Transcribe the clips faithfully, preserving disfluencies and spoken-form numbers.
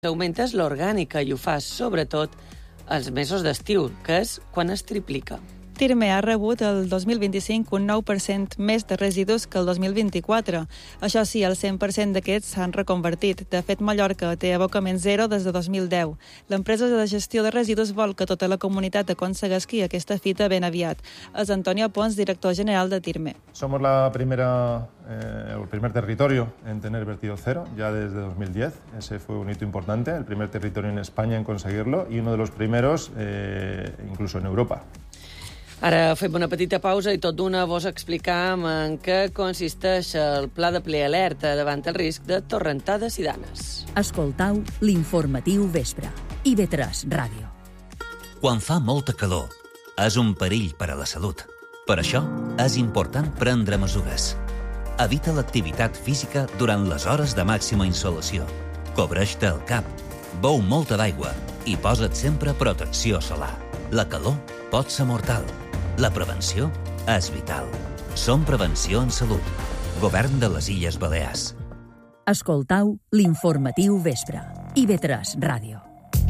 Augmenta l'orgànica i ho fa, sobretot, els mesos d'estiu, que és quan es triplica. Tirme ha rebut el dos mil vint-i-cinc un nou per cent més de residus que el dos mil vint-i-quatre. Això sí, el cent per cent d'aquests s'han reconvertit. De fet, Mallorca té abocament zero des de dos mil deu. L'empresa de gestió de residus vol que tota la comunitat aconsegueixi aquesta fita ben aviat. És Antonio Pons, director general de Tirme. Somos la primera, eh, el primer territorio en tener vertido cero, ya desde dos mil diez. Ese fue un hito importante, el primer territorio en España en conseguirlo y uno de los primeros eh, incluso en Europa. Ara fem una petita pausa i tot d'una vos explicam en què consisteix el pla de prealerta davant el risc de torrentades i danes. Escoltau l'informatiu vespre. I ve tres Ràdio. Quan fa molta calor, és un perill per a la salut. Per això, és important prendre mesures. Evita l'activitat física durant les hores de màxima insolació. Cobreix-te el cap, beu molta d'aigua i posa't sempre protecció solar. La calor pot ser mortal. La prevenció és vital. Som Prevenció en Salut. Govern de les Illes Balears. Escoltau l'informatiu vespre. I ve tres Ràdio.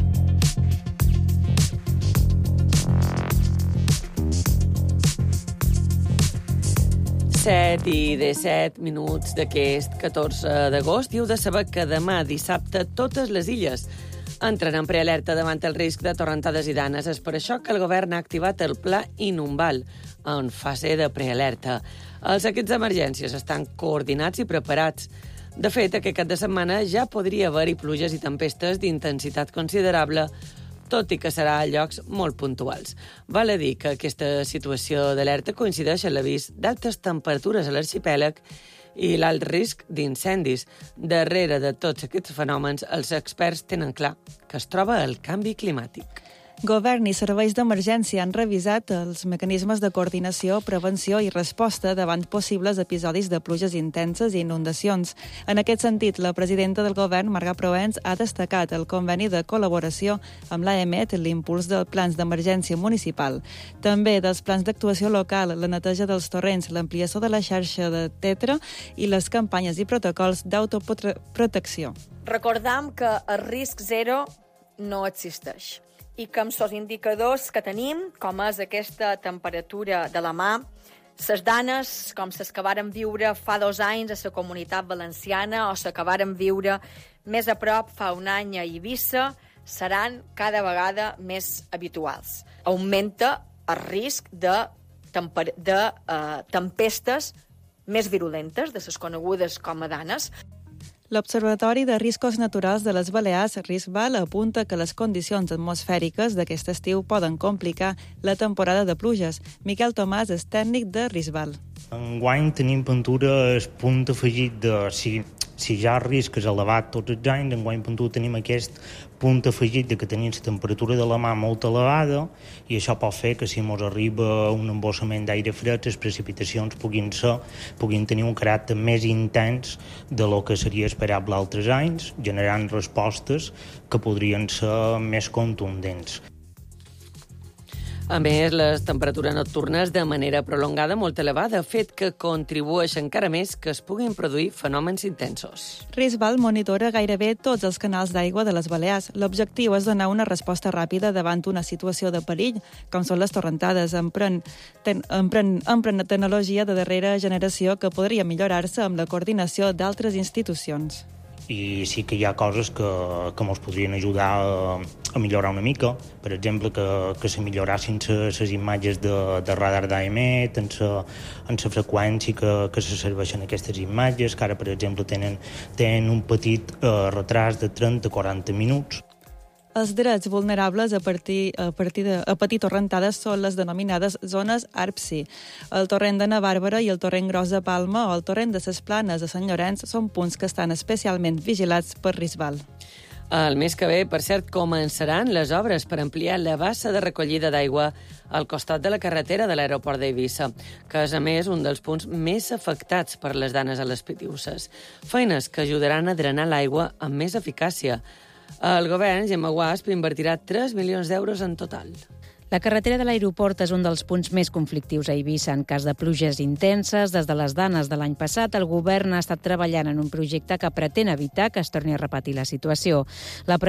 set i disset minuts d'aquest catorze d'agost. I heu de saber que demà, dissabte, totes les illes entren en prealerta davant el risc de torrentades i danes. És per això que el govern ha activat el Pla Inumbal en fase de prealerta. Els equips d'emergències estan coordinats i preparats. De fet, aquest cap de setmana ja podria haver-hi pluges i tempestes d'intensitat considerable, tot i que serà a llocs molt puntuals. Val a dir que aquesta situació d'alerta coincideix amb l'avís d'altes temperatures a l'arxipèlag i l'alt risc d'incendis. Darrere de tots aquests fenòmens, els experts tenen clar que es troba el canvi climàtic. Govern i serveis d'emergència han revisat els mecanismes de coordinació, prevenció i resposta davant possibles episodis de pluges intenses i inundacions. En aquest sentit, la presidenta del govern, Marga Proens, ha destacat el conveni de col·laboració amb l'A E M E T, l'impuls dels plans d'emergència municipal. També dels plans d'actuació local, la neteja dels torrents, l'ampliació de la xarxa de tetra i les campanyes i protocols d'autoprotecció. Recordam que el risc zero no existeix i que amb els indicadors que tenim, com és aquesta temperatura de la mà, les danes, com les que vàrem viure fa dos anys a la Comunitat Valenciana o les que vàrem viure més a prop fa un any a Eivissa, seran cada vegada més habituals. Augmenta el risc de, temper de uh, tempestes més virulentes, de les conegudes com a danes. L'Observatori de Riscos Naturals de les Balears, RISBAL, apunta que les condicions atmosfèriques d'aquest estiu poden complicar la temporada de pluges. Miquel Tomàs és tècnic de RISBAL. Enguany tenim pintura el punt afegit de... Si, si ja el risc és elevat tots els anys, enguany pintura tenim aquest punt afegit de que tenim la temperatura de la mà molt elevada i això pot fer que si ens arriba un embossament d'aire fred, les precipitacions puguin, ser, puguin tenir un caràcter més intens de lo que seria esperable altres anys, generant respostes que podrien ser més contundents. A més, les temperatures nocturnes de manera prolongada molt elevada, fet que contribueix encara més que es puguin produir fenòmens intensos. RISBAL monitora gairebé tots els canals d'aigua de les Balears. L'objectiu és donar una resposta ràpida davant una situació de perill, com són les torrentades. Empren, ten, empren, empren tecnologia de darrera generació que podria millorar-se amb la coordinació d'altres institucions. I sí que hi ha coses que, que ens podrien ajudar a, a millorar una mica. Per exemple, que, que se millorassin les imatges de, de radar d'A E M E T en la en la freqüència que, que se serveixen aquestes imatges, que ara, per exemple, tenen, tenen un petit eh, retras de trenta a quaranta minuts. Els drets vulnerables a partir, a partir de a patir torrentades són les denominades zones A R P S I. El torrent de Navàrbara i el torrent Gros de Palma o el torrent de ses Planes a Sant Llorenç són punts que estan especialment vigilats per RISBAL. El mes que ve, per cert, començaran les obres per ampliar la bassa de recollida d'aigua al costat de la carretera de l'aeroport d'Eivissa, que és, a més, un dels punts més afectats per les danes a les Pitiüses. Feines que ajudaran a drenar l'aigua amb més eficàcia. El govern, Gemma Guasp, invertirà tres milions d'euros en total. La carretera de l'aeroport és un dels punts més conflictius a Eivissa en cas de pluges intenses. Des de les danes de l'any passat, el govern ha estat treballant en un projecte que pretén evitar que es torni a repetir la situació. La